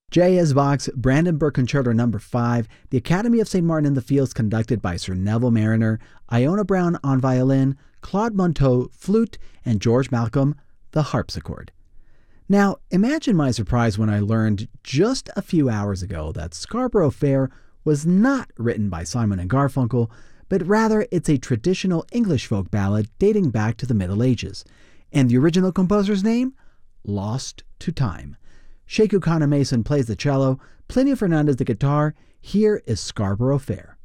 J.S. Bach's Brandenburg Concerto No. 5, the Academy of St. Martin in the Fields conducted by Sir Neville Marriner, Iona Brown on violin, Claude Monteau flute, and George Malcolm the harpsichord. Now, imagine my surprise when I learned just a few hours ago that Scarborough Fair was not written by Simon and Garfunkel, but rather it's a traditional English folk ballad dating back to the Middle Ages. And the original composer's name? Lost to Time. Sheku Kana Mason plays the cello, Plinio Fernandez the guitar. Here is Scarborough Fair.